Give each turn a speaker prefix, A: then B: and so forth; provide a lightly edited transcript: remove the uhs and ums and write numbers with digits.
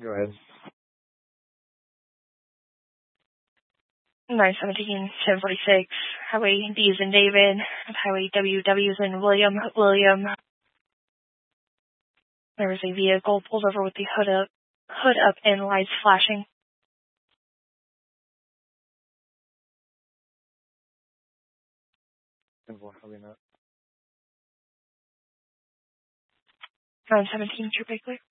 A: Go ahead.
B: 917, 1046, Highway D is in David, Highway WW is in William. There was a vehicle pulled over with the hood up and lights flashing.
A: Simple, probably not.
B: 917, Trooper clear.